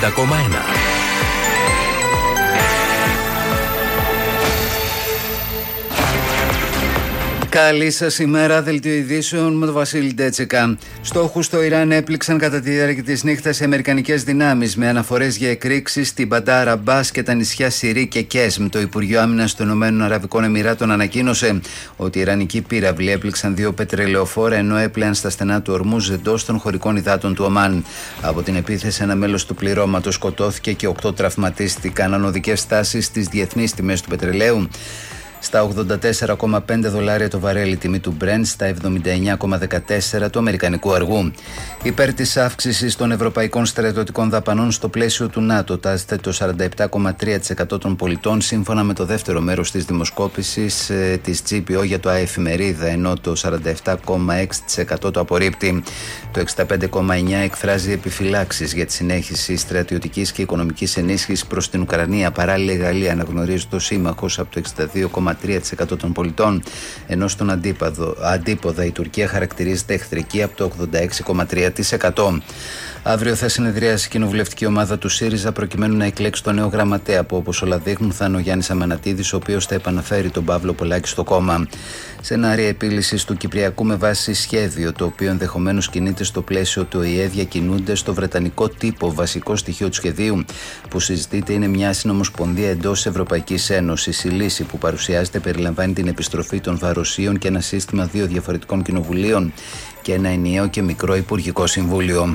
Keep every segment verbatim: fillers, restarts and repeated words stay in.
ενενήντα κόμμα ένα. Καλή σας ημέρα, δελτίο ειδήσεων με τον Βασίλη Ντέτσικα. Στόχους στο Ιράν έπληξαν κατά τη διάρκεια της νύχτας οι αμερικανικές δυνάμεις, με αναφορές για εκρήξεις στην Μπαντάρ Αμπάς και τα νησιά Σιρή και Κέσμ. Το Υπουργείο Άμυνας των Ηνωμένων Αραβικών Εμιράτων ανακοίνωσε ότι οι Ιρανικοί πύραυλοι έπληξαν δύο πετρελαιοφόρα, ενώ έπλεαν στα στενά του Ορμούζ εντός των χωρικών υδάτων του Ομάν. Από την επίθεση, ένα μέλος του πληρώματος σκοτώθηκε και οκτώ τραυματίστηκαν. Ανωδικές στάσεις στις διεθνείς τιμές του πετρελαίου. Στα ογδόντα τέσσερα κόμμα πέντε δολάρια το βαρέλι τιμή του Brent, στα εβδομήντα εννιά κόμμα δεκατέσσερα του αμερικανικού αργού. Υπέρ της αύξησης των ευρωπαϊκών στρατιωτικών δαπανών στο πλαίσιο του ΝΑΤΟ τάσσεται το σαράντα επτά κόμμα τρία τοις εκατό των πολιτών, σύμφωνα με το δεύτερο μέρος της δημοσκόπησης ε, της τζι πι ο για το ΑΕΦημερίδα, ενώ το σαράντα επτά κόμμα έξι τοις εκατό το απορρίπτει. Το εξήντα πέντε κόμμα εννιά τοις εκατό εκφράζει επιφυλάξεις για τη συνέχιση στρατιωτικής και οικονομικής ενίσχυσης προς την Ουκρανία. Παράλληλα, η Γαλλία αναγνωρίζει το σύμμαχος από το εξήντα δύο κόμμα τρία τοις εκατό των πολιτών, ενώ στον αντίποδο, αντίποδα η Τουρκία χαρακτηρίζεται εχθρική από το ογδόντα έξι κόμμα τρία τοις εκατό. Αύριο θα συνεδριάσει η κοινοβουλευτική ομάδα του ΣΥΡΙΖΑ προκειμένου να εκλέξει τον νέο γραμματέα, που όπως όλα δείχνουν θα είναι ο Γιάννης Αμανατίδης, ο οποίος θα επαναφέρει τον Παύλο Πολάκη στο κόμμα. Σενάρια επίλυσης του Κυπριακού με βάση σχέδιο, το οποίο ενδεχομένως κινείται στο πλαίσιο του ΟΗΕ, διακινούνται στο βρετανικό τύπο. Βασικό στοιχείο του σχεδίου που συζητείται είναι μια συνομοσπονδία εντός Ευρωπαϊκής Ένωσης. Η λύση που παρουσιάζεται περιλαμβάνει την επιστροφή των βαροσίων και ένα σύστημα δύο διαφορετικών κοινοβουλίων και ένα ενιαίο και μικρό υπουργικό συμβούλιο.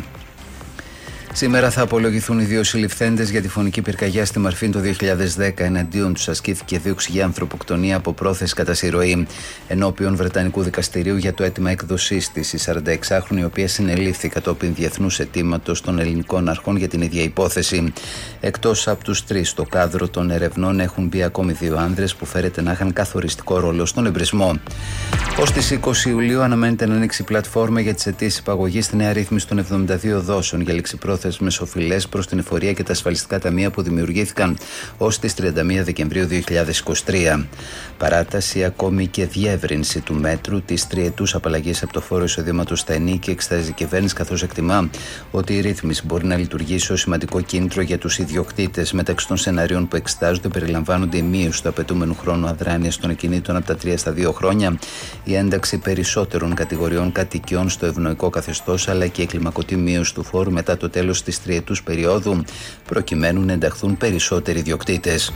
Σήμερα θα απολογηθούν οι δύο συλληφθέντες για τη φωνική πυρκαγιά στη Μαρφίν το δύο χιλιάδες δέκα. Εναντίον τους ασκήθηκε δίωξη για ανθρωποκτονία από πρόθεση κατά συρροή, ενώπιον Βρετανικού δικαστηρίου για το αίτημα έκδοσής της. Η σαρανταεξάχρονη, η οποία συνελήφθη κατόπιν διεθνούς αιτήματος των ελληνικών αρχών για την ίδια υπόθεση. Εκτός από τους τρεις, στο κάδρο των ερευνών έχουν μπει ακόμη δύο άνδρες που φέρεται να είχαν καθοριστικό ρόλο στον εμπρισμό. Ως τις είκοσι Ιουλίου αναμένεται να ανοίξει η πλατφόρμα για τις αιτήσεις υπαγωγής στη νέα ρύθμιση των εβδομήντα δύο δόσεων για ληξιπρόθεσμες οφειλές προς την εφορία και τα ασφαλιστικά ταμεία που δημιουργήθηκαν ως τις τριάντα μία Δεκεμβρίου δύο χιλιάδες είκοσι τρία. Παράταση, ακόμη και διεύρυνση του μέτρου της τριετούς απαλλαγής από το φόρο εισοδήματος στα ενίκια εξετάζει η κυβέρνηση, καθώς εκτιμά ότι η ρύθμιση μπορεί να λειτουργήσει ως σημαντικό κίνητρο για τους ιδιοκτήτες. Μεταξύ των σενάριων που εξετάζονται περιλαμβάνονται η μείωση του απαιτούμενου χρόνου αδράνειας των ακινήτων από τα τρία στα δύο χρόνια, η ένταξη περισσότερων κατηγοριών κατοικιών στο ευνοϊκό καθεστώς, αλλά και η κλιμακωτή μείωση του φόρου μετά το τέλος της τριετούς περίοδου, προκειμένου να ενταχθούν περισσότεροι ιδιοκτήτες.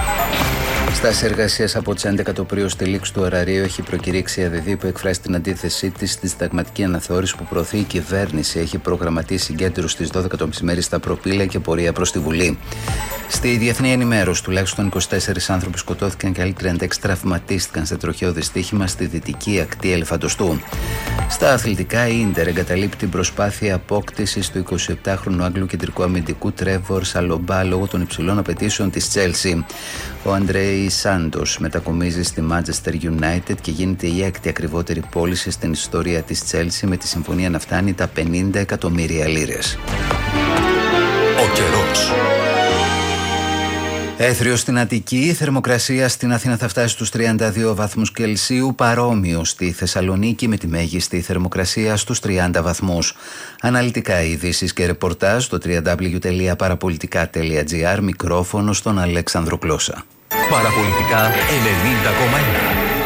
Στάση εργασίας από τις έντεκα το πρωί στη λήξη του ωραρίου έχει προκηρύξει η ΑΔΔ, που εκφράσει την αντίθεσή της στη συνταγματική αναθεώρηση που προωθεί η κυβέρνηση. Έχει προγραμματίσει συγκέντρωση στις δώδεκα το μεσημέρι στα Προπήλαια και πορεία προς τη Βουλή. Στη διεθνή ενημέρωση, τουλάχιστον είκοσι τέσσερις άνθρωποι σκοτώθηκαν και άλλοι τριάντα έξι τραυματίστηκαν σε τροχαίο δυστύχημα στη δυτική ακτή Ελεφαντοστού. Στα αθλητικά, η Ίντερ εγκαταλείπει την προσπάθεια απόκτησης του εικοσιεπτάχρονου Άγγλου κεντρικού αμυντικού Τρέβορ Σαλομπά λόγω των υψηλών απαιτήσεων της Τσέλσι. Ο Αντρέι Σάντος μετακομίζει στη Manchester United και γίνεται η έκτη ακριβότερη πώληση στην ιστορία της Τσέλσι, με τη συμφωνία να φτάνει τα πενήντα εκατομμύρια λίρες. Ο καιρός. Έθριο στην Αττική, η θερμοκρασία στην Αθήνα θα φτάσει στους τριάντα δύο βαθμούς Κελσίου, παρόμοιο στη Θεσσαλονίκη με τη μέγιστη θερμοκρασία στους τριάντα βαθμούς. Αναλυτικά ειδήσεις και ρεπορτάζ στο double-u double-u double-u τελεία παραπολιτικά τελεία τζι άρ, μικρόφωνο στον Αλέξανδρο Κλώσσα. Παραπολιτικά ενενήντα κόμμα ένα.